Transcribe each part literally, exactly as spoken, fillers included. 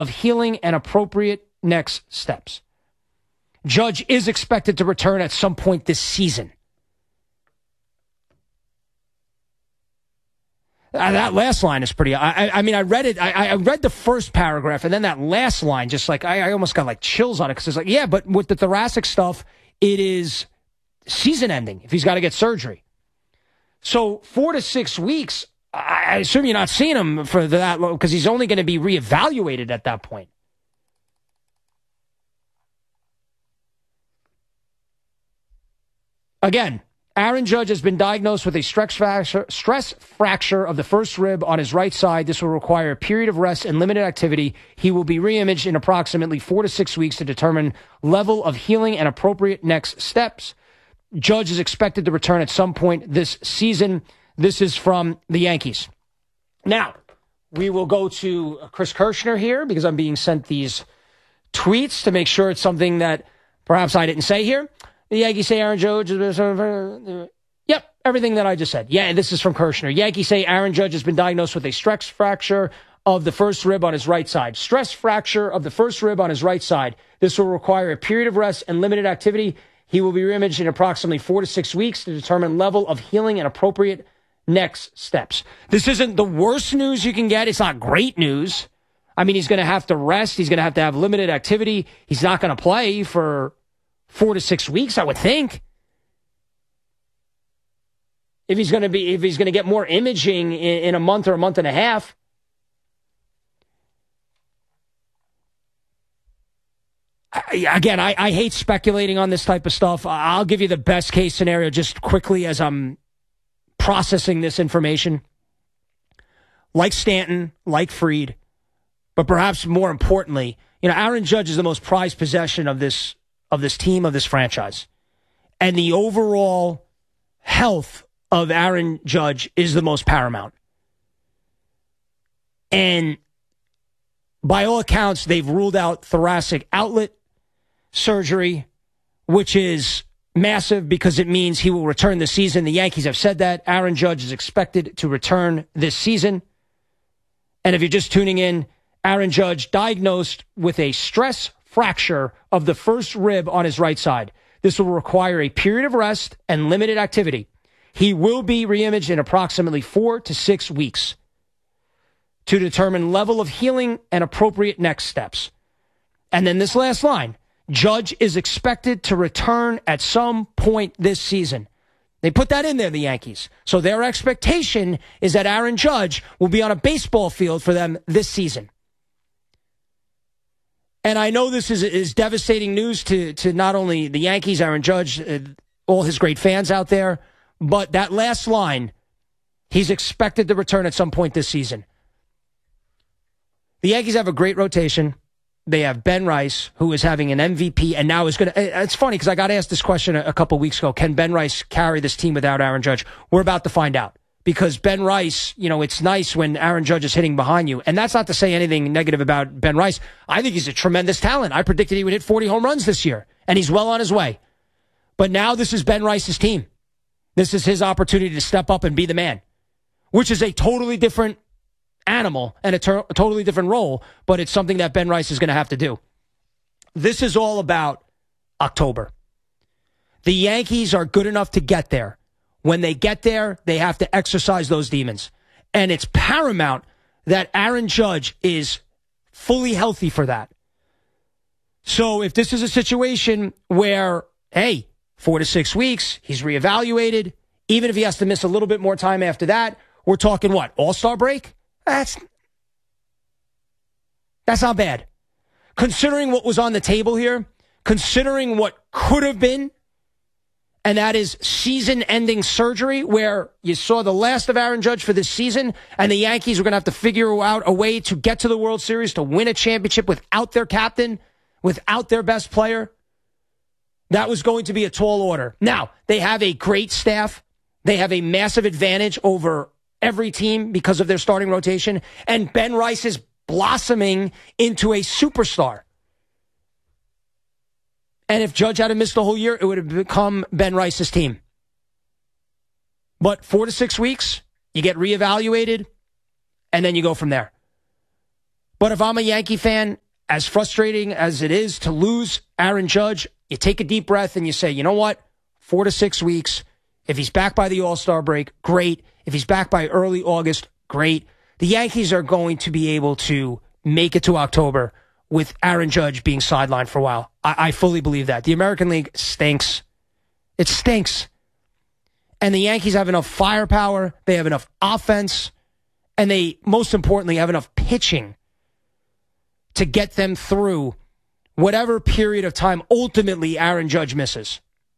of healing and appropriate next steps. Judge is expected to return at some point this season. Uh, that last line is pretty. I, I, I mean, I read it. I, I read the first paragraph, and then that last line, just like I, I almost got like chills on it because it's like, yeah, but with the thoracic stuff, it is season ending if he's got to get surgery. So four to six weeks. I, I assume you're not seeing him for that long because he's only going to be reevaluated at that point. Again, Aaron Judge has been diagnosed with a stress fracture, stress fracture of the first rib on his right side. This will require a period of rest and limited activity. He will be reimaged in approximately four to six weeks to determine level of healing and appropriate next steps. Judge is expected to return at some point this season. This is from the Yankees. Now, we will go to Chris Kirschner here because I'm being sent these tweets to make sure it's something that perhaps I didn't say here. The Yankees say Aaron Judge. Yep, everything that I just said. Yeah, this is from Kirschner. Yankees say Aaron Judge has been diagnosed with a stress fracture of the first rib on his right side. Stress fracture of the first rib on his right side. This will require a period of rest and limited activity. He will be reimaged in approximately four to six weeks to determine level of healing and appropriate next steps. This isn't the worst news you can get. It's not great news. I mean, he's going to have to rest. He's going to have to have limited activity. He's not going to play for four to six weeks, I would think. If he's going to be, if he's going to get more imaging in, in a month or a month and a half. I, again, I, I hate speculating on this type of stuff. I'll give you the best case scenario just quickly as I'm processing this information. Like Stanton, like Fried, but perhaps more importantly, you know, Aaron Judge is the most prized possession of this of this team, of this franchise. And the overall health of Aaron Judge is the most paramount. And by all accounts, they've ruled out thoracic outlet surgery, which is massive because it means he will return this season. The Yankees have said that. Aaron Judge is expected to return this season. And if you're just tuning in, Aaron Judge diagnosed with a stress fracture of the first rib on his right side. This will require a period of rest and limited activity. He will be reimaged in approximately four to six weeks to determine level of healing and appropriate next steps. And then this last line, Judge is expected to return at some point this season. They put that in there, the Yankees. So their expectation is that Aaron Judge will be on a baseball field for them this season. And I know this is, is devastating news to, to not only the Yankees, Aaron Judge, uh, all his great fans out there, but that last line, he's expected to return at some point this season. The Yankees have a great rotation. They have Ben Rice, who is having an M V P, and now is going to... It's funny, because I got asked this question a, a couple weeks ago. Can Ben Rice carry this team without Aaron Judge? We're about to find out. Because Ben Rice, you know, it's nice when Aaron Judge is hitting behind you. And that's not to say anything negative about Ben Rice. I think he's a tremendous talent. I predicted he would hit forty home runs this year. And he's well on his way. But now this is Ben Rice's team. This is his opportunity to step up and be the man. Which is a totally different animal and a, ter- a totally different role. But it's something that Ben Rice is going to have to do. This is all about October. The Yankees are good enough to get there. When they get there, they have to exercise those demons. And it's paramount that Aaron Judge is fully healthy for that. So if this is a situation where, hey, four to six weeks, he's reevaluated, even if he has to miss a little bit more time after that, we're talking what, All-Star break? That's, that's not bad. Considering what was on the table here, considering what could have been, and that is season-ending surgery, where you saw the last of Aaron Judge for this season, and the Yankees were going to have to figure out a way to get to the World Series, to win a championship without their captain, without their best player. That was going to be a tall order. Now, they have a great staff. They have a massive advantage over every team because of their starting rotation, and Ben Rice is blossoming into a superstar. And if Judge had missed the whole year, it would have become Ben Rice's team. But four to six weeks, you get reevaluated, and then you go from there. But if I'm a Yankee fan, as frustrating as it is to lose Aaron Judge, you take a deep breath and you say, you know what? Four to six weeks. If he's back by the All-Star break, great. If he's back by early August, great. The Yankees are going to be able to make it to October with Aaron Judge being sidelined for a while. I, I fully believe that. The American League stinks. It stinks. And the Yankees have enough firepower. They have enough offense. And they, most importantly, have enough pitching to get them through whatever period of time ultimately Aaron Judge misses.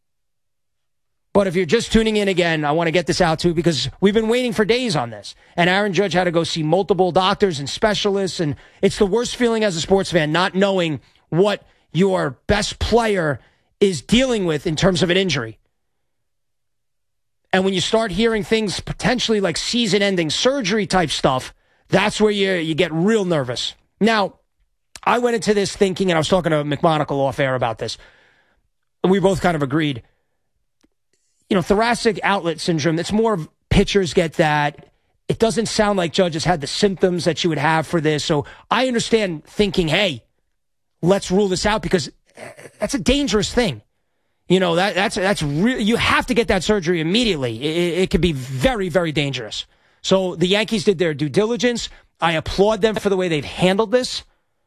But if you're just tuning in again, I want to get this out too, because we've been waiting for days on this. And Aaron Judge had to go see multiple doctors and specialists. And it's the worst feeling as a sports fan, not knowing what your best player is dealing with in terms of an injury. And when you start hearing things potentially like season-ending surgery type stuff, that's where you, you get real nervous. Now, I went into this thinking, and I was talking to McMonagle off air about this, and we both kind of agreed. You know, thoracic outlet syndrome, it's more of pitchers get that. It doesn't sound like Judge has had the symptoms that you would have for this. So I understand thinking, hey, let's rule this out, because that's a dangerous thing. You know, that that's that's re- you have to get that surgery immediately. It, it could be very, very dangerous. So the Yankees did their due diligence. I applaud them for the way they've handled this,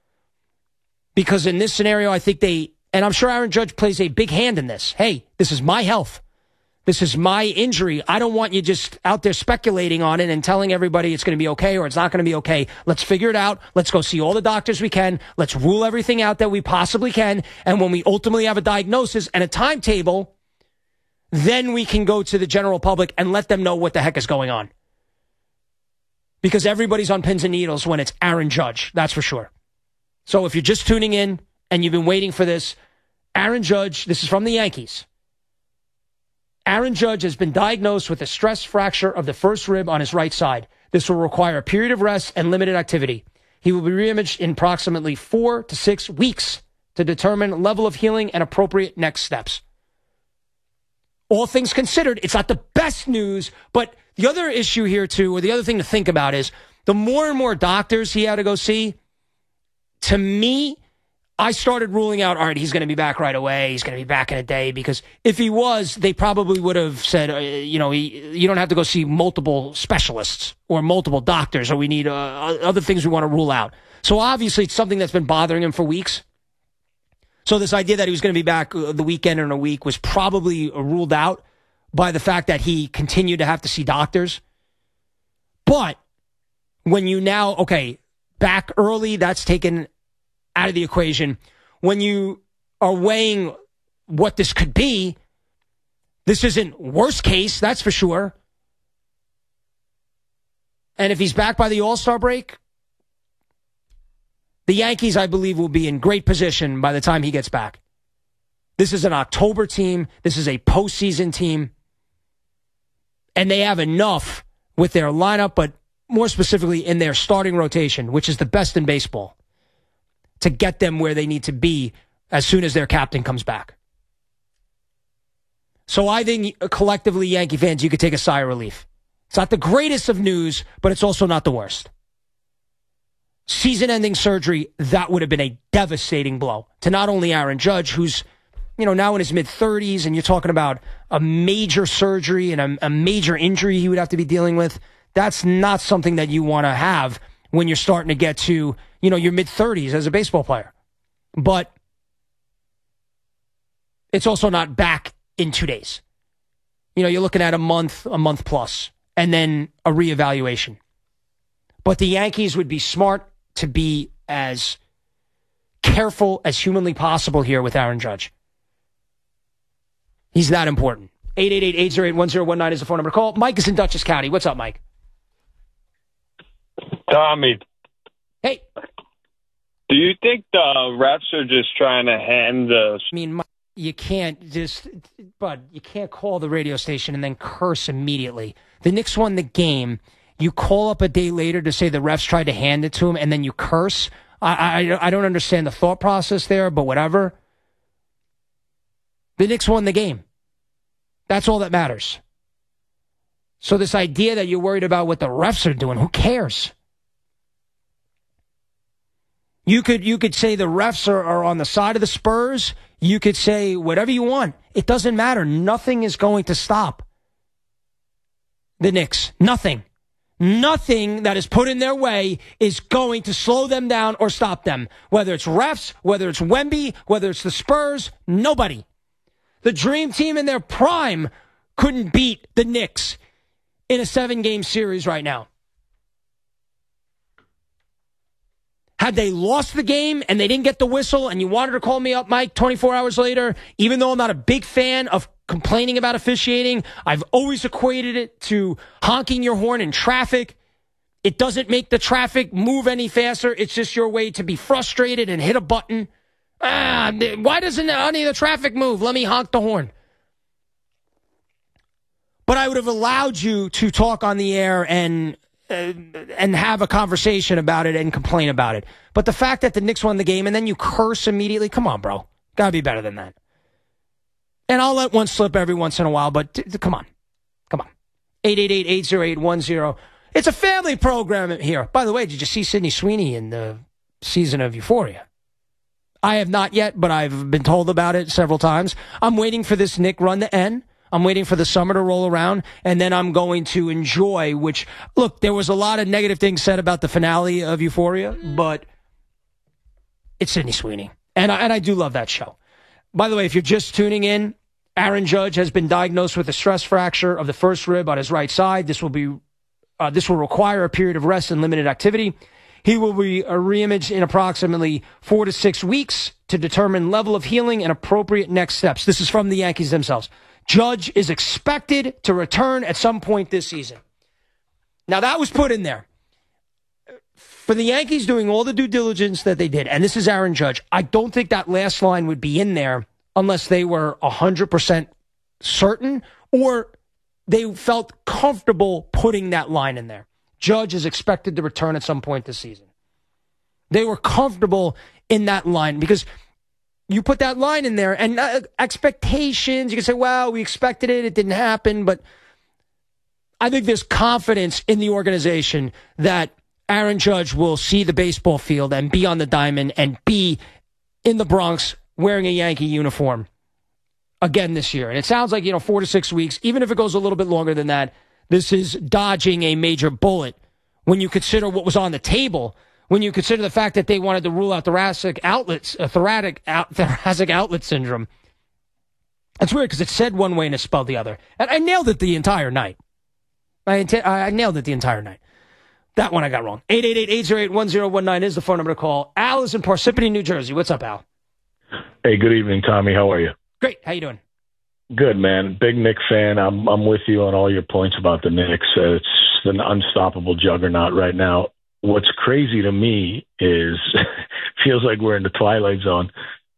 because in this scenario, I think they, and I'm sure Aaron Judge plays a big hand in this. Hey, this is my health. This is my injury. I don't want you just out there speculating on it and telling everybody it's going to be okay or it's not going to be okay. Let's figure it out. Let's go see all the doctors we can. Let's rule everything out that we possibly can. And when we ultimately have a diagnosis and a timetable, then we can go to the general public and let them know what the heck is going on. Because everybody's on pins and needles when it's Aaron Judge. That's for sure. So if you're just tuning in and you've been waiting for this, Aaron Judge, this is from the Yankees. Aaron Judge has been diagnosed with a stress fracture of the first rib on his right side. This will require a period of rest and limited activity. He will be reimaged in approximately four to six weeks to determine level of healing and appropriate next steps. All things considered, it's not the best news, but the other issue here too, or the other thing to think about is the more and more doctors he had to go see, to me, I started ruling out, all right, he's going to be back right away. He's going to be back in a day, because if he was, they probably would have said, uh, you know, he, you don't have to go see multiple specialists or multiple doctors, or we need uh, other things we want to rule out. So obviously it's something that's been bothering him for weeks. So this idea that he was going to be back the weekend or in a week was probably ruled out by the fact that he continued to have to see doctors. But when you now, okay, back early, that's taken out of the equation. When you are weighing what this could be, this isn't worst case, that's for sure. And if he's back by the All-Star break, the Yankees, I believe, will be in great position by the time he gets back. This is an October team. This is a postseason team. And they have enough with their lineup, but more specifically in their starting rotation, which is the best in baseball, to get them where they need to be as soon as their captain comes back. So I think collectively, Yankee fans, you could take a sigh of relief. It's not the greatest of news, but it's also not the worst. Season-ending surgery, that would have been a devastating blow to not only Aaron Judge, who's, you know, now in his mid-thirties, and you're talking about a major surgery and a, a major injury he would have to be dealing with. That's not something that you want to have when you're starting to get to, you know, your mid-thirties as a baseball player. But it's also not back in two days. You know, you're looking at a month, a month plus, and then a reevaluation. But the Yankees would be smart to be as careful as humanly possible here with Aaron Judge. He's that important. eight eight eight, eight oh eight, one oh one nine is the phone number to call. Mike is in Dutchess County. What's up, Mike? Tommy. Hey. Do you think the refs are just trying to hand the... I mean, Mike, you can't just... Bud, you can't call the radio station and then curse immediately. The Knicks won the game. You call up a day later to say the refs tried to hand it to him, and then you curse. I, I, I don't understand the thought process there, but whatever. The Knicks won the game. That's all that matters. So this idea that you're worried about what the refs are doing, who cares? You could you could say the refs are, are on the side of the Spurs. You could say whatever you want. It doesn't matter. Nothing is going to stop the Knicks. Nothing. Nothing that is put in their way is going to slow them down or stop them. Whether it's refs, whether it's Wemby, whether it's the Spurs, nobody. The Dream Team in their prime couldn't beat the Knicks in a seven-game series right now. Had they lost the game and they didn't get the whistle and you wanted to call me up, Mike, twenty-four hours later, even though I'm not a big fan of complaining about officiating, I've always equated it to honking your horn in traffic. It doesn't make the traffic move any faster. It's just your way to be frustrated and hit a button. Ah, why doesn't any of the traffic move? Let me honk the horn. But I would have allowed you to talk on the air and uh, and have a conversation about it and complain about it. But the fact that the Knicks won the game and then you curse immediately, come on, bro. Got to be better than that. And I'll let one slip every once in a while, but t- t- come on. Come on. eight eight eight, eight oh eight, one oh. It's a family program here. By the way, did you see Sydney Sweeney in the season of Euphoria? I have not yet, but I've been told about it several times. I'm waiting for this Knick run to end. I'm waiting for the summer to roll around, and then I'm going to enjoy, which, look, there was a lot of negative things said about the finale of Euphoria, but it's Sydney Sweeney. And I, and I do love that show. By the way, if you're just tuning in, Aaron Judge has been diagnosed with a stress fracture of the first rib on his right side. This will be, uh, this will require a period of rest and limited activity. He will be uh, reimaged in approximately four to six weeks to determine level of healing and appropriate next steps. This is from the Yankees themselves. Judge is expected to return at some point this season. Now, that was put in there. For the Yankees doing all the due diligence that they did, and this is Aaron Judge, I don't think that last line would be in there unless they were one hundred percent certain or they felt comfortable putting that line in there. Judge is expected to return at some point this season. They were comfortable in that line because you put that line in there and uh, expectations, you can say, well, we expected it, it didn't happen, but I think there's confidence in the organization that Aaron Judge will see the baseball field and be on the diamond and be in the Bronx wearing a Yankee uniform again this year. And it sounds like, you know, four to six weeks, even if it goes a little bit longer than that, this is dodging a major bullet when you consider what was on the table. When you consider the fact that they wanted to rule out thoracic outlets, uh, thoracic, out, thoracic outlet syndrome. That's weird because it said one way and it spelled the other. And I nailed it the entire night. I, int- I nailed it the entire night. That one I got wrong. eight eight eight, eight oh eight, one oh one nine is the phone number to call. Al is in Parsippany, New Jersey. What's up, Al? Hey, good evening, Tommy. How are you? Great. How you doing? Good, man. Big Knicks fan. I'm I'm with you on all your points about the Knicks. Uh, it's an unstoppable juggernaut right now. What's crazy to me is feels like we're in the Twilight Zone.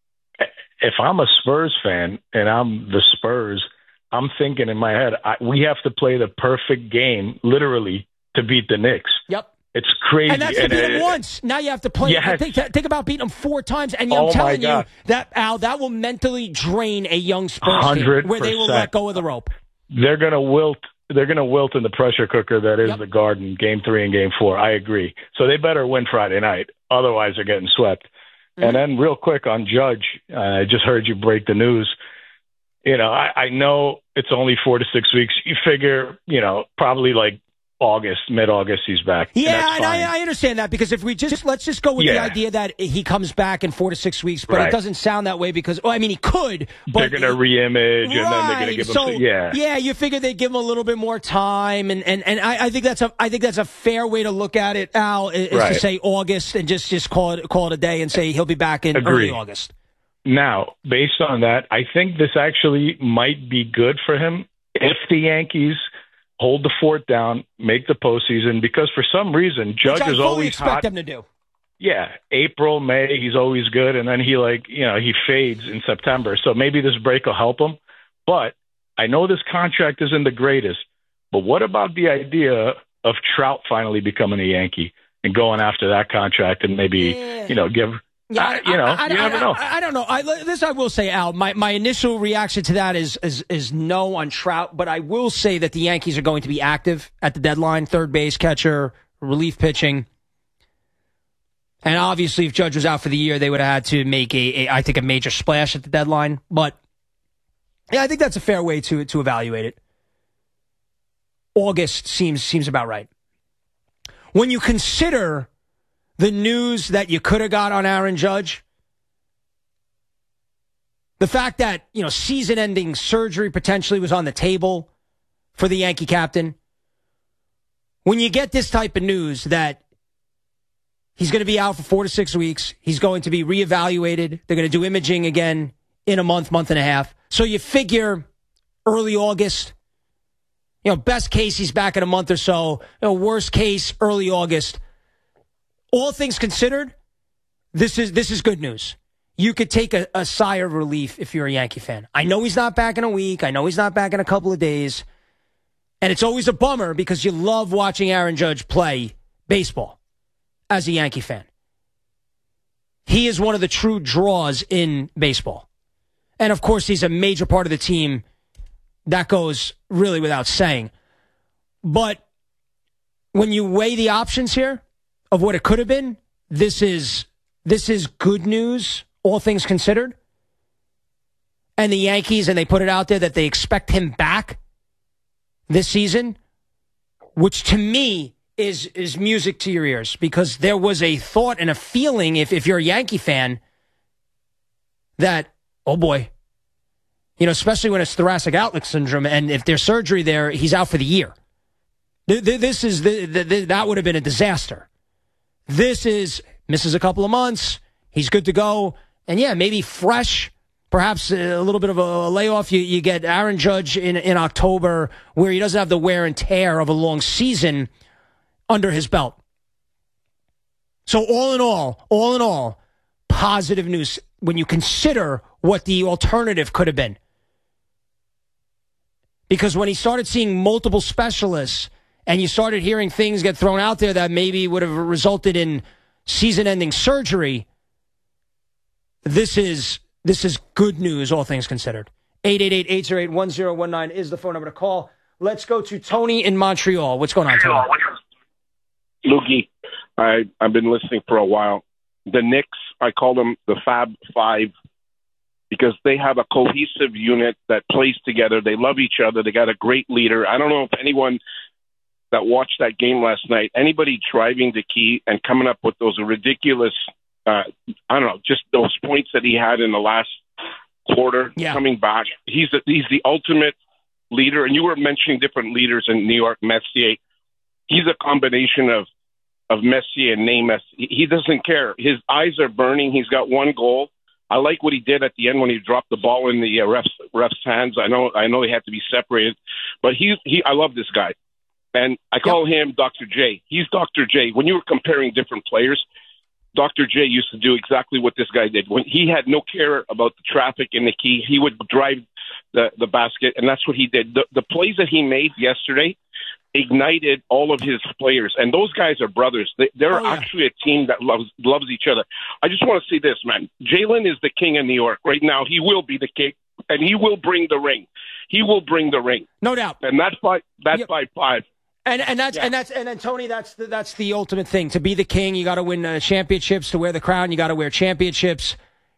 If I'm a Spurs fan and I'm the Spurs, I'm thinking in my head, I, we have to play the perfect game, literally, to beat the Knicks. Yep. It's crazy. And that's to and, beat them uh, once. Now you have to play. Yes. Think, think about beating them four times. And Oh, I'm my telling you God. that, Al, that will mentally drain a young Spurs one hundred team where they will let go of the rope. They're going to wilt. They're going to wilt in the pressure cooker that is Yep. the Garden, game three and game four. I agree. So they better win Friday night. Otherwise, they're getting swept. Mm-hmm. And then real quick on Judge, uh, I just heard you break the news. You know, I, I know it's only four to six weeks. You figure, you know, probably like August, mid-August, he's back. Yeah, and, and I, I understand that because if we just, let's just go with Yeah. the idea that he comes back in four to six weeks, but Right. it doesn't sound that way because, well, I mean, he could, but. They're going to reimage, and then they're going to Right. give him, so, yeah. yeah, you figure they give him a little bit more time, and, and, and I, I think that's a, I think that's a fair way to look at it, Al, is, is Right. to say August and just, just call it, call it a day and say he'll be back in Agree. early August. Now, based on that, I think this actually might be good for him if the Yankees hold the fort down, make the postseason, because for some reason, Judge Which I is fully always expect hot. them to do. Yeah, April, May, he's always good, and then he like, you know, he fades in September. So maybe this break will help him. But I know this contract isn't the greatest, but what about the idea of Trout finally becoming a Yankee and going after that contract and maybe, Yeah. you know, give... Yeah, I, you know, I, I, you never I, know. I, I don't know. I, this I will say, Al. My, my initial reaction to that is, is is no on Trout, but I will say that the Yankees are going to be active at the deadline: third base, catcher, relief pitching. And obviously, if Judge was out for the year, they would have had to make, a, a I think, a major splash at the deadline. But, yeah, I think that's a fair way to to evaluate it. August seems seems about right. When you consider the news that you could have got on Aaron Judge, the fact that, you know, season-ending surgery potentially was on the table for the Yankee captain, when you get this type of news that he's going to be out for four to six weeks, he's going to be reevaluated, they're going to do imaging again in a month, month and a half, so you figure early August, you know, best case he's back in a month or so, you know, worst case early August. All things considered, this is this is good news. You could take a, a sigh of relief if you're a Yankee fan. I know he's not back in a week. I know he's not back in a couple of days. And it's always a bummer because you love watching Aaron Judge play baseball as a Yankee fan. He is one of the true draws in baseball. And, of course, he's a major part of the team. That goes really without saying. But when you weigh the options here of what it could have been, this is this is good news, all things considered. And the Yankees, and they put it out there that they expect him back this season, which to me is is music to your ears, because there was a thought and a feeling, if, if you're a Yankee fan, that, oh boy, you know, especially when it's thoracic outlet syndrome, and if there's surgery there, he's out for the year. This is the, the, the, that would have been a disaster. This is, misses a couple of months, he's good to go, and yeah, maybe fresh, perhaps a little bit of a layoff. You, you get Aaron Judge in, in October, where he doesn't have the wear and tear of a long season under his belt. So all in all, all in all, positive news when you consider what the alternative could have been. Because when he started seeing multiple specialists and you started hearing things get thrown out there that maybe would have resulted in season-ending surgery, this is this is good news, all things considered. eight eight eight, eight oh eight, one oh one nine is the phone number to call. Let's go to Tony in Montreal. What's going on, Tony? Lukey, I, I've been listening for a while. The Knicks, I call them the Fab Five, because they have a cohesive unit that plays together. They love each other. They got a great leader. I don't know if anyone that watched that game last night, anybody driving the key and coming up with those ridiculous, uh, I don't know, just those points that he had in the last quarter, yeah. coming back. He's a, he's the ultimate leader. And you were mentioning different leaders in New York, Messier. He's a combination of, of Messier and Namath. He doesn't care. His eyes are burning. He's got one goal. I like what he did at the end when he dropped the ball in the uh, ref's, ref's hands. I know, I know they had to be separated, but he, he, I love this guy, and I call yep. him Doctor J. He's Doctor J. When you were comparing different players, Doctor J used to do exactly what this guy did. When he had no care about the traffic in the key, he would drive the the basket, and that's what he did. The, the plays that he made yesterday ignited all of his players, and those guys are brothers. They, they're oh, yeah. actually a team that loves loves each other. I just want to say this, man. Jalen is the king of New York right now. He will be the king, and he will bring the ring. He will bring the ring, no doubt. And that's by that's yep. by five. And and that's yeah. and that's and then Tony, that's the, that's the ultimate thing. To be the king, you got to win uh, championships. To wear the crown, you got to wear championships.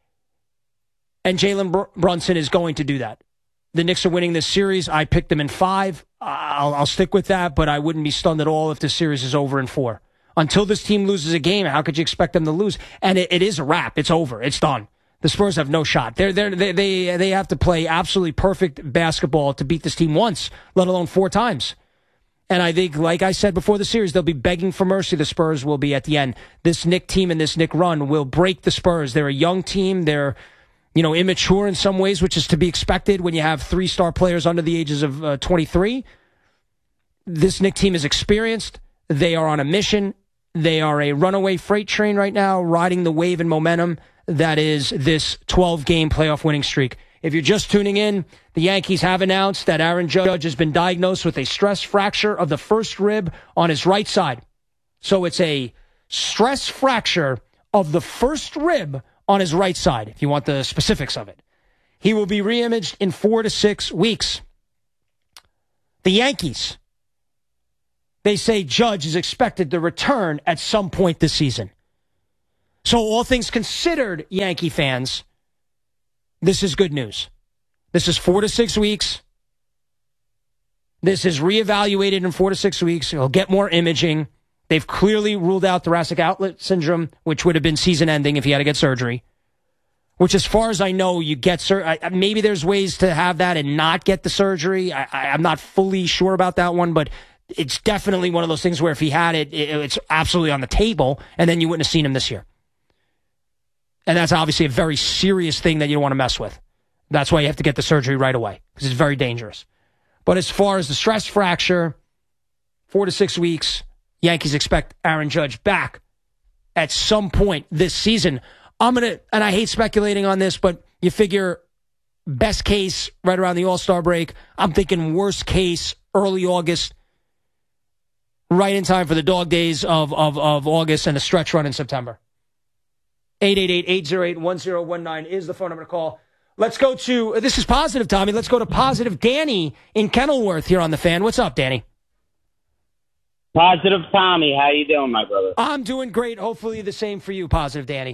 And Jalen Br- Brunson is going to do that. The Knicks are winning this series. I picked them in five. I'll, I'll stick with that, but I wouldn't be stunned at all if the series is over in four. Until this team loses a game, how could you expect them to lose? And it, it is a wrap. It's over. It's done. The Spurs have no shot. They're, they're, they they they have to play absolutely perfect basketball to beat this team once, let alone four times. And I think, like I said before the series, they'll be begging for mercy. The Spurs will be at the end. This Knick team and this Knick run will break the Spurs. They're a young team. They're you know, immature in some ways, which is to be expected when you have three-star players under the ages of uh, twenty-three. This Knick team is experienced. They are on a mission. They are a runaway freight train right now, riding the wave and momentum that is this twelve-game playoff winning streak. If you're just tuning in, the Yankees have announced that Aaron Judge has been diagnosed with a stress fracture of the first rib on his right side. So it's a stress fracture of the first rib on his right side, if you want the specifics of it. He will be reimaged in four to six weeks. The Yankees, they say Judge is expected to return at some point this season. So all things considered, Yankee fans, this is good news. This is four to six weeks. This is reevaluated in four to six weeks. He'll get more imaging. They've clearly ruled out thoracic outlet syndrome, which would have been season-ending if he had to get surgery. Which, as far as I know, you get sur- maybe there's ways to have that and not get the surgery. I, I, I'm not fully sure about that one, but it's definitely one of those things where if he had it, it, it's absolutely on the table, and then you wouldn't have seen him this year. And that's obviously a very serious thing that you don't want to mess with. That's why you have to get the surgery right away, because it's very dangerous. But as far as the stress fracture, four to six weeks, Yankees expect Aaron Judge back at some point this season. I'm going to, and I hate speculating on this, but you figure best case right around the All-Star break. I'm thinking worst case early August, right in time for the dog days of, of, of August and the stretch run in September. eight eight eight, eight oh eight, one oh one nine is the phone number to call. Let's go to, this is Positive, Tommy. Let's go to Positive Danny in Kenilworth here on The Fan. What's up, Danny? Positive Tommy, how you doing, my brother? I'm doing great. Hopefully the same for you, Positive Danny.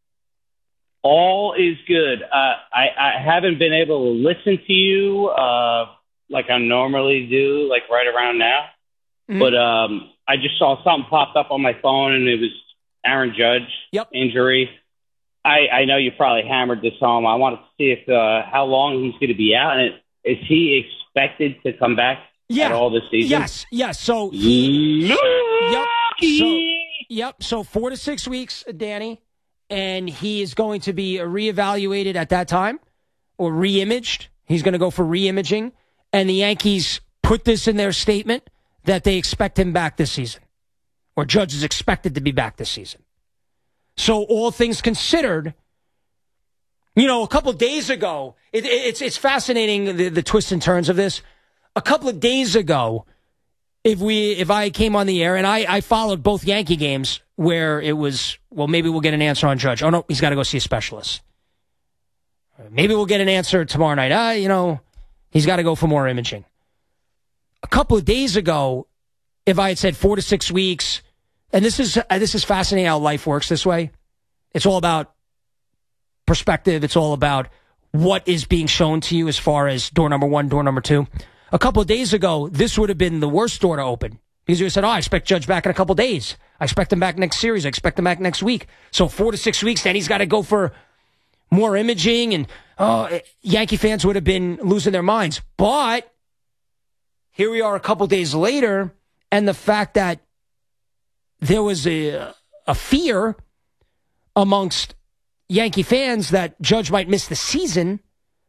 All is good. Uh, I, I haven't been able to listen to you uh, like I normally do, like right around now. Mm-hmm. But um, I just saw something popped up on my phone, and it was Aaron Judge yep. injury. I, I know you probably hammered this home. I wanted to see if uh, how long he's going to be out, and is he expected to come back yeah. at all this season? Yes, yes. So he, yep. So, yep. So four to six weeks, Danny, and he is going to be reevaluated at that time or reimaged. He's going to go for reimaging, and the Yankees put this in their statement that they expect him back this season, or Judge is expected to be back this season. So all things considered, you know, a couple of days ago, it, it, it's it's fascinating the, the twists and turns of this. A couple of days ago, if we if I came on the air and I, I followed both Yankee games where it was, well, maybe we'll get an answer on Judge. Oh, no, he's got to go see a specialist. Maybe we'll get an answer tomorrow night. Ah, you know, he's got to go for more imaging. A couple of days ago, if I had said four to six weeks, and this is this is fascinating how life works this way. It's all about perspective. It's all about what is being shown to you as far as door number one, door number two. A couple of days ago, this would have been the worst door to open. Because you said, oh, I expect Judge back in a couple of days. I expect him back next series. I expect him back next week. So four to six weeks, then he's got to go for more imaging. And oh, Yankee fans would have been losing their minds. But here we are a couple of days later, and the fact that there was a, a fear amongst Yankee fans that Judge might miss the season.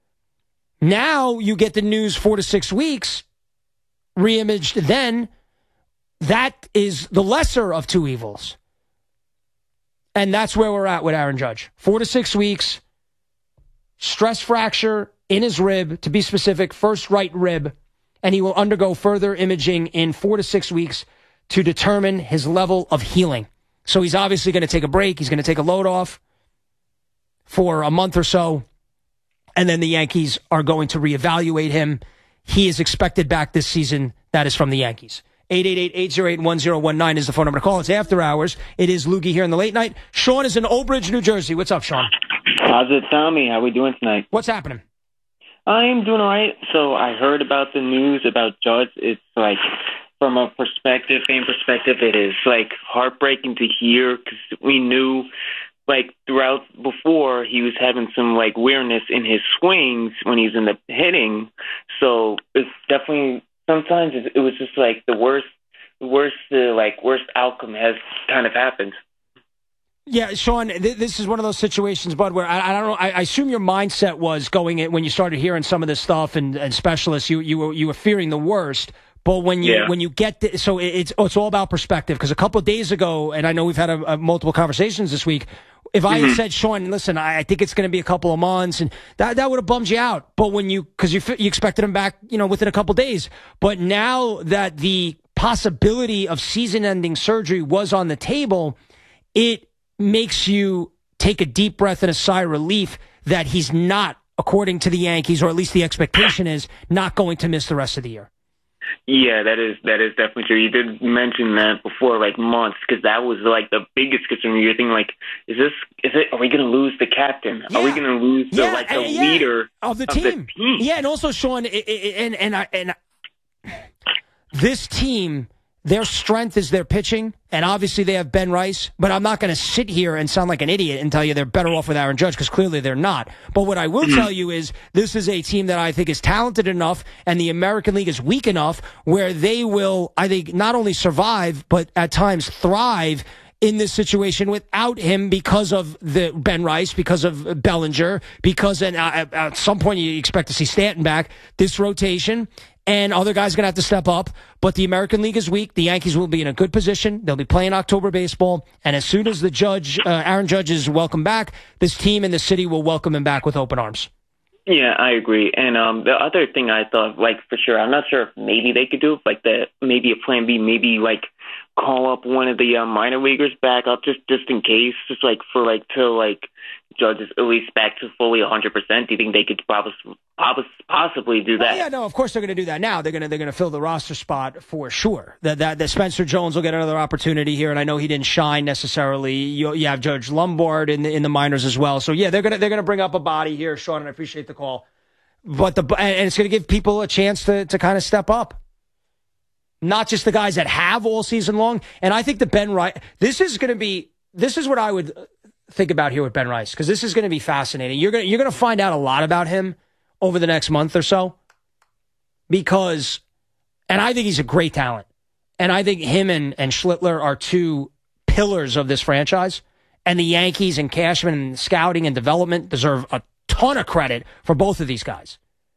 Now you get the news four to six weeks, reimaged then. That is the lesser of two evils. And that's where we're at with Aaron Judge. Four to six weeks, stress fracture in his rib, to be specific, first right rib, and he will undergo further imaging in four to six weeks to determine his level of healing. So he's obviously going to take a break. He's going to take a load off for a month or so, and then the Yankees are going to reevaluate him. He is expected back this season. That is from the Yankees. eight eight eight, eight oh eight, one oh one nine is the phone number to call. It's after hours. It is Loogie here in the late night. Sean is in Old Bridge, New Jersey. What's up, Sean? How's it, Tommy? How we doing tonight? What's happening? I'm doing all right. So I heard about the news about Judge. It's like, from a perspective, fan perspective, it is like heartbreaking to hear because we knew, like throughout before, he was having some like weirdness in his swings when he's in the hitting. So it's definitely sometimes it, it was just like the worst, the worst, uh, like worst outcome has kind of happened. Yeah, Sean, th- this is one of those situations, bud, where I, I don't know. I, I assume your mindset was going in when you started hearing some of this stuff and, and specialists. You you were you were fearing the worst. But when you yeah. when you get the, so it's it's all about perspective. Because a couple of days ago, and I know we've had a, a multiple conversations this week. If I had said, Sean, listen, I, I think it's going to be a couple of months, and that that would have bummed you out. But when you because you you expected him back, you know, within a couple of days. But now that the possibility of season-ending surgery was on the table, it makes you take a deep breath and a sigh of relief that he's not, according to the Yankees, or at least the expectation is, not going to miss the rest of the year. Yeah, that is that is definitely true. You did mention that before, like months, because that was like the biggest concern. You're thinking, like, is this is it? Are we going to lose the captain? Yeah. Are we going to lose the yeah, like the yeah, leader of the of team? the team? Yeah, and also Sean, and and I and this team. Their strength is their pitching, and obviously they have Ben Rice, but I'm not going to sit here and sound like an idiot and tell you they're better off with Aaron Judge, because clearly they're not. But what I will mm-hmm. tell you is this is a team that I think is talented enough, and the American League is weak enough where they will, I think, not only survive, but at times thrive in this situation without him because of the Ben Rice, because of Bellinger, because and, uh, at some point you expect to see Stanton back, this rotation. And other guys are going to have to step up. But the American League is weak. The Yankees will be in a good position. They'll be playing October baseball. And as soon as the Judge, uh, Aaron Judge is welcome back, this team in the city will welcome him back with open arms. Yeah, I agree. And um, the other thing I thought, like, for sure, I'm not sure if maybe they could do, like, the maybe a plan B, maybe, like, call up one of the uh, minor leaguers back up just, just in case, just, like, for, like, till, like, Judge is at least back to fully one hundred percent. Do you think they could probably, possibly do that? Oh, yeah, no, of course they're going to do that now. They're going to they're going to fill the roster spot for sure. That that, that Spencer Jones will get another opportunity here, and I know he didn't shine necessarily. You, you have Judge Lombard in the, in the minors as well. So yeah, they're going to they're going to bring up a body here, Sean, and I appreciate the call. But the and it's going to give people a chance to to kind of step up. Not just the guys that have all season long. And I think the Ben Rice, this is going to be, this is what I would think about here with Ben Rice, because this is going to be fascinating. You're going to, you're going to find out a lot about him over the next month or so, because, and I think he's a great talent. And I think him and, and Schlittler are two pillars of this franchise. And the Yankees and Cashman and scouting and development deserve a ton of credit for both of these guys.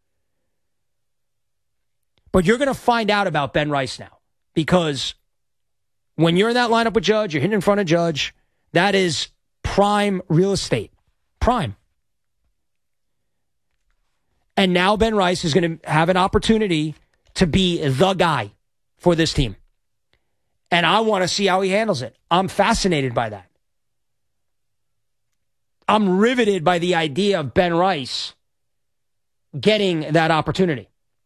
But you're going to find out about Ben Rice now, because when you're in that lineup with Judge, you're hitting in front of Judge, that is prime real estate. Prime. And now Ben Rice is going to have an opportunity to be the guy for this team. And I want to see how he handles it. I'm fascinated by that. I'm riveted by the idea of Ben Rice getting that opportunity.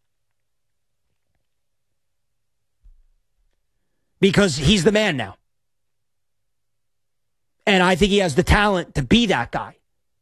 Because he's the man now. And I think he has the talent to be that guy.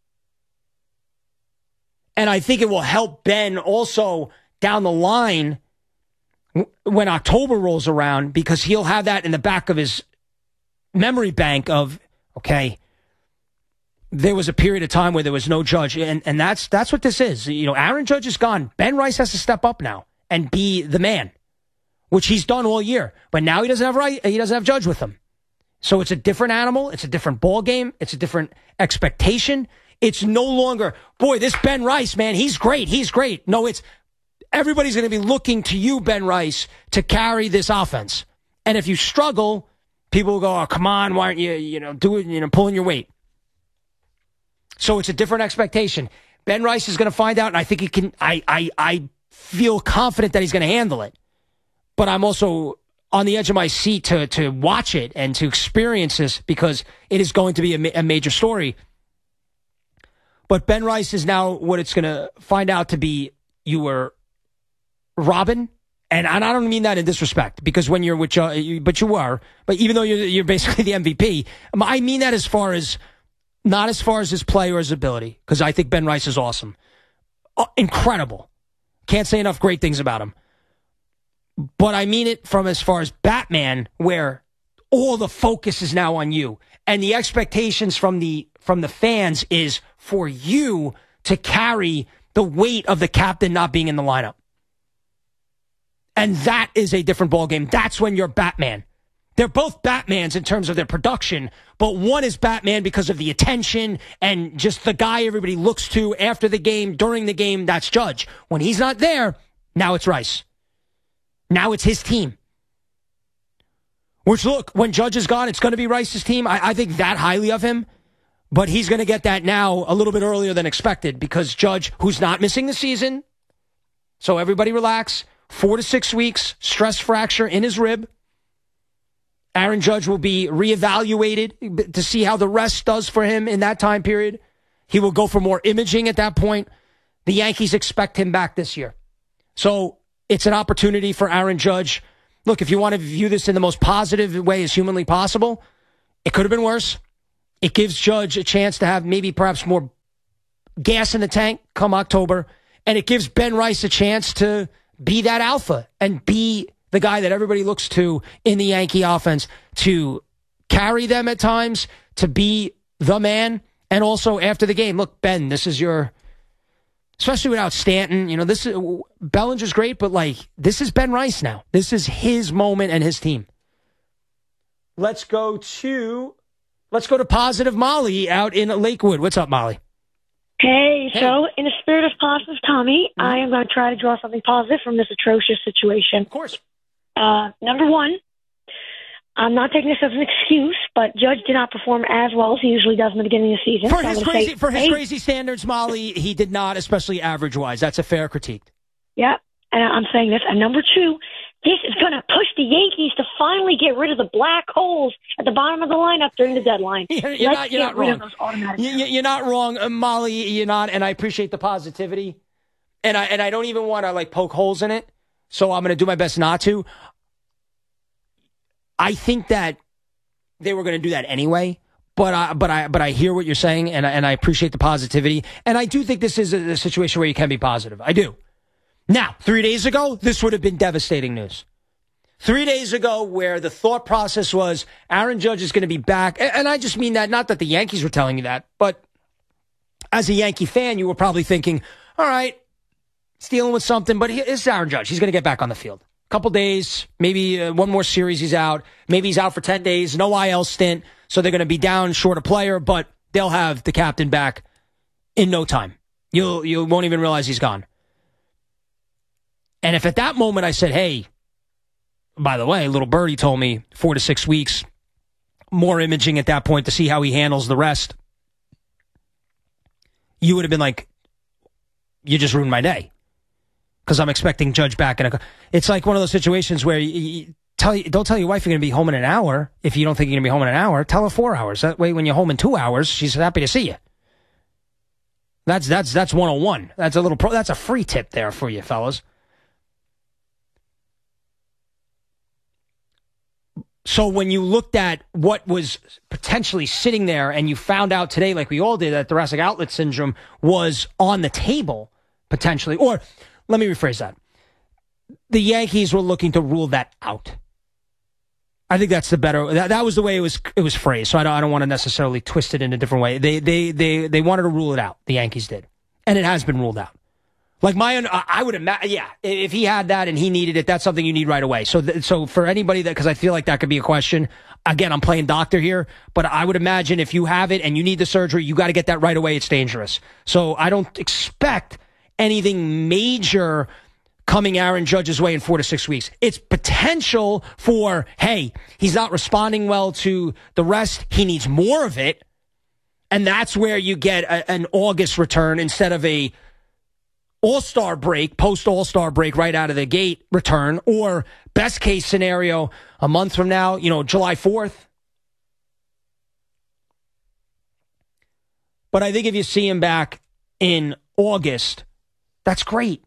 And I think it will help Ben also down the line when October rolls around, because he'll have that in the back of his memory bank of, okay, there was a period of time where there was no Judge. And, and that's that's what this is. You know, Aaron Judge is gone. Ben Rice has to step up now and be the man, which he's done all year. But now he doesn't have right, he doesn't have Judge with him. So it's a different animal. It's a different ball game. It's a different expectation. It's no longer, boy, this Ben Rice, man, he's great. He's great. No, it's everybody's going to be looking to you, Ben Rice, to carry this offense. And if you struggle, people will go, oh, come on, why aren't you, you know, doing, you know, pulling your weight? So it's a different expectation. Ben Rice is going to find out, and I think he can, I, I, I feel confident that he's going to handle it. But I'm also on the edge of my seat to to watch it and to experience this, because it is going to be a, ma- a major story. But Ben Rice is now what it's going to find out to be. You were Robin, and, and I don't mean that in disrespect, because when you're with, uh, you, but you were, but even though you're, you're basically the M V P, I mean that as far as, not as far as his play or his ability, because I think Ben Rice is awesome. Uh, incredible. Can't say enough great things about him. But I mean it from as far as Batman, where all the focus is now on you. And the expectations from the from the fans is for you to carry the weight of the captain not being in the lineup. And that is a different ballgame. That's when you're Batman. They're both Batmans in terms of their production, but one is Batman because of the attention and just the guy everybody looks to after the game, during the game. That's Judge. When he's not there, now it's Rice. Now it's his team. Which, look, when Judge is gone, it's going to be Rice's team. I, I think that highly of him. But he's going to get that now a little bit earlier than expected, because Judge, who's not missing the season, so everybody relax, four to six weeks, stress fracture in his rib. Aaron Judge will be reevaluated to see how the rest does for him in that time period. He will go for more imaging at that point. The Yankees expect him back this year. So It's an opportunity for Aaron Judge. Look, if you want to view this in the most positive way as humanly possible, it could have been worse. It gives Judge a chance to have maybe perhaps more gas in the tank come October, and it gives Ben Rice a chance to be that alpha and be the guy that everybody looks to in the Yankee offense, to carry them at times, to be the man. And also after the game, look, Ben, this is your, especially without Stanton, you know, this is, Bellinger's great, but like, this is Ben Rice now. This is his moment and his team. Let's go to, let's go to Positive Molly out in Lakewood. What's up, Molly? Hey, Hey. so in the spirit of positive Tommy, Mhm. I am going to try to draw something positive from this atrocious situation. Of course. Uh, number one, I'm not taking this as an excuse, but Judge did not perform as well as he usually does in the beginning of the season. For So I'm his gonna crazy, say, for his hey, crazy standards, Molly, he did not, especially average-wise. That's a fair critique. Yeah, and I'm saying this. And number two, this is going to push the Yankees to finally get rid of the black holes at the bottom of the lineup during the deadline. You're, you're Let's not, you're get not rid wrong. of those automatic You- you- You're not wrong, uh, Molly. You're not, and I appreciate the positivity. And I and I don't even want to like poke holes in it, so I'm going to do my best not to. I think that they were going to do that anyway, but I but I but I hear what you're saying, and I, and I appreciate the positivity, and I do think this is a, a situation where you can be positive. I do. Now, three days ago, this would have been devastating news. Three days ago, where the thought process was Aaron Judge is going to be back. And I just mean that, not that the Yankees were telling you that, but as a Yankee fan, you were probably thinking, all right, he's dealing with something, but it's Aaron Judge. He's going to get back on the field. A couple days, maybe uh, one more series he's out. Maybe he's out for ten days, no I L stint. So they're going to be down short a player, but they'll have the captain back in no time. You'll, you won't even realize he's gone. And if at that moment I said, hey, by the way, little birdie told me four to six weeks, more imaging at that point to see how he handles the rest, you would have been like, you just ruined my day. Because I'm expecting Judge back in a... It's like one of those situations where you, you tell you, don't tell your wife you're going to be home in an hour if you don't think you're going to be home in an hour. Tell her four hours. That way when you're home in two hours, she's happy to see you. That's that's that's one oh one. That's a little pro, that's a free tip there for you, fellas. So when you looked at what was potentially sitting there and you found out today, like we all did, that thoracic outlet syndrome was on the table, potentially, or let me rephrase that. The Yankees were looking to rule that out. I think that's the better, that, that was the way it was it was phrased, so I don't, I don't want to necessarily twist it in a different way. They, they, they, they wanted to rule it out, the Yankees did, and it has been ruled out. Like my, I would imagine, yeah, if he had that and he needed it, that's something you need right away. So, th- so for anybody that, because I feel like that could be a question. Again, I'm playing doctor here, but I would imagine if you have it and you need the surgery, you got to get that right away. It's dangerous. So I don't expect anything major coming Aaron Judge's way in four to six weeks. It's potential for, hey, he's not responding well to the rest. He needs more of it. And that's where you get a, an August return instead of a All-Star break, post-All-Star break right out of the gate return, or best case scenario, a month from now, you know, July fourth. But I think if you see him back in August, that's great.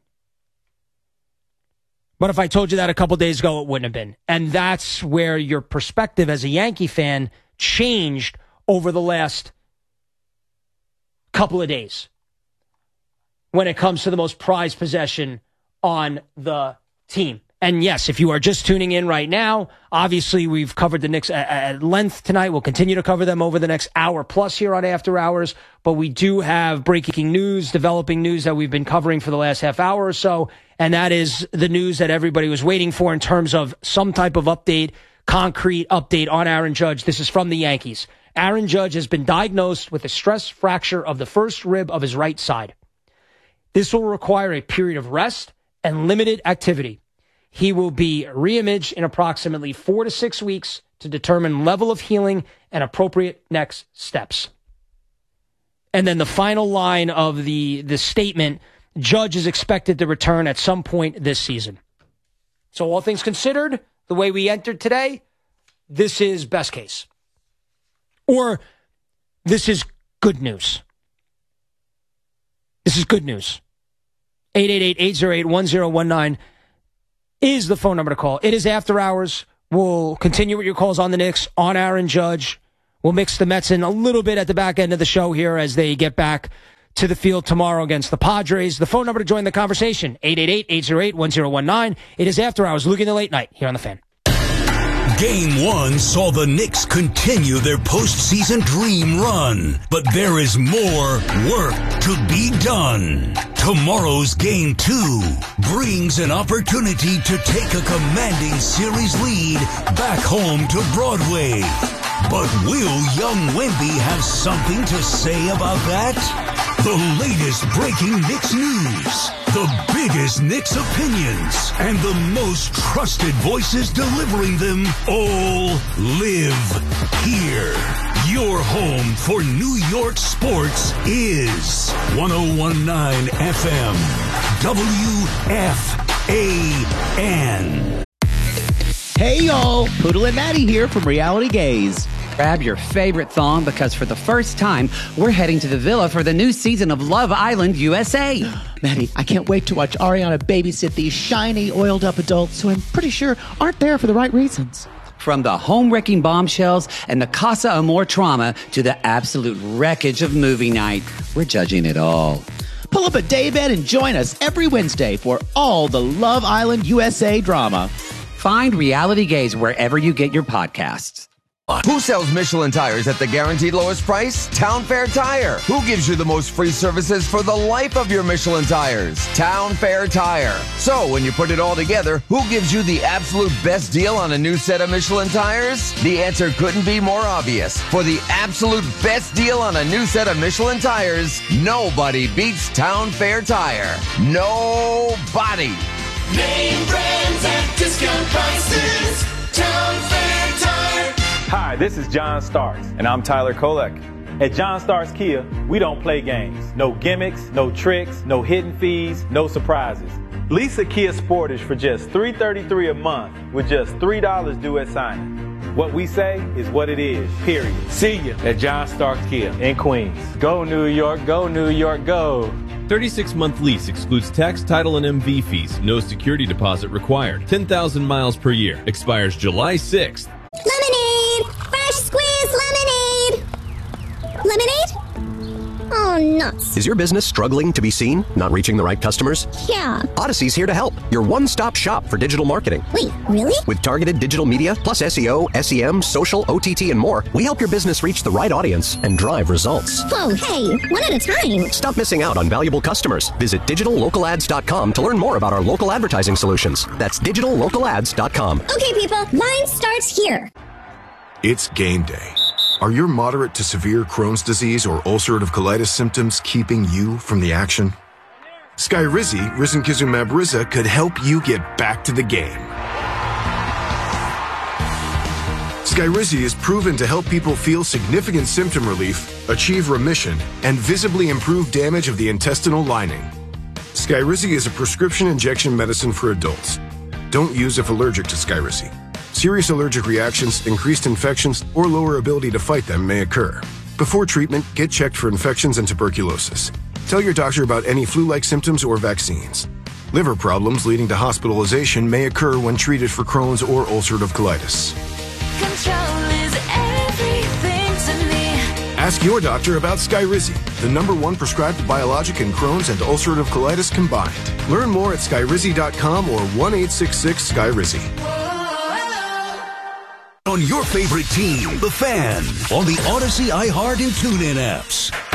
But if I told you that a couple days ago, it wouldn't have been. And that's where your perspective as a Yankee fan changed over the last couple of days when it comes to the most prized possession on the team. And yes, if you are just tuning in right now, obviously we've covered the Knicks at, at length tonight. We'll continue to cover them over the next hour plus here on After Hours. But we do have breaking news, developing news that we've been covering for the last half hour or so. And that is the news that everybody was waiting for in terms of some type of update, concrete update on Aaron Judge. This is from the Yankees. Aaron Judge has been diagnosed with a stress fracture of the first rib of his right side. This will require a period of rest and limited activity. He will be reimaged in approximately four to six weeks to determine level of healing and appropriate next steps. And then the final line of the, the statement, Judge is expected to return at some point this season. So all things considered, the way we entered today, this is best case. Or this is good news. This is good news. eight eight eight, eight zero eight, one zero one nine. is the phone number to call. It is after hours. We'll continue with your calls on the Knicks, on Aaron Judge. We'll mix the Mets in a little bit at the back end of the show here as they get back to the field tomorrow against the Padres. The phone number to join the conversation, eight eight eight, eight oh eight, one oh one nine. It is after hours. Luke in the late night here on The Fan. Game one saw the Knicks continue their postseason dream run, but there is more work to be done. Tomorrow's game two brings an opportunity to take a commanding series lead back home to Broadway. But will young Wemby have something to say about that? The latest breaking Knicks news, the biggest Knicks opinions, and the most trusted voices delivering them all live here. Your home for New York sports is one oh one point nine F M, W F A N. Hey y'all, Poodle and Maddie here from Reality Gaze. Grab your favorite thong because for the first time, we're heading to the villa for the new season of Love Island U S A. Maddie, I can't wait to watch Ariana babysit these shiny, oiled-up adults who I'm pretty sure aren't there for the right reasons. From the home-wrecking bombshells and the Casa Amor trauma to the absolute wreckage of movie night, we're judging it all. Pull up a daybed and join us every Wednesday for all the Love Island U S A drama. Find Reality Gaze wherever you get your podcasts. Who sells Michelin tires at the guaranteed lowest price? Town Fair Tire. Who gives you the most free services for the life of your Michelin tires? Town Fair Tire. So when you put it all together, who gives you the absolute best deal on a new set of Michelin tires? The answer couldn't be more obvious. For the absolute best deal on a new set of Michelin tires, nobody beats Town Fair Tire. Nobody. Name brands at discount prices. Town Fair Tire. Hi, this is John Starks, and I'm Tyler Kolek. At John Starks Kia, we don't play games. No gimmicks, no tricks, no hidden fees, no surprises. Lease a Kia Sportage for just three hundred thirty-three dollars a month with just three dollars due at signing. What we say is what it is, period. See you at John Starks Kia in Queens. Go New York, go New York, go. thirty-six month lease excludes tax, title, and M V fees. No security deposit required. ten thousand miles per year. Expires July sixth. Lemonade! Fresh squeezed lemonade! Lemonade? Oh, nuts. Is your business struggling to be seen? Not reaching the right customers? Yeah. Odyssey's here to help. Your one-stop shop for digital marketing. Wait, really? With targeted digital media, plus S E O, S E M, social, O T T, and more, we help your business reach the right audience and drive results. Whoa, hey, one at a time. Stop missing out on valuable customers. Visit digital local ads dot com to learn more about our local advertising solutions. That's digital local ads dot com. Okay, people, mine starts here. It's game day. Are your moderate to severe Crohn's disease or ulcerative colitis symptoms keeping you from the action? Skyrizi, risankizumab Riza, could help you get back to the game. Skyrizi is proven to help people feel significant symptom relief, achieve remission, and visibly improve damage of the intestinal lining. Skyrizi is a prescription injection medicine for adults. Don't use if allergic to Skyrizi. Serious allergic reactions, increased infections, or lower ability to fight them may occur. Before treatment, get checked for infections and tuberculosis. Tell your doctor about any flu-like symptoms or vaccines. Liver problems leading to hospitalization may occur when treated for Crohn's or ulcerative colitis. Control is everything to me. Ask your doctor about Skyrizi, the number one prescribed biologic in Crohn's and ulcerative colitis combined. Learn more at skyrizi dot com or one eight six six Skyrizi. On your favorite team, The Fan, on the Odyssey, iHeart, and TuneIn apps.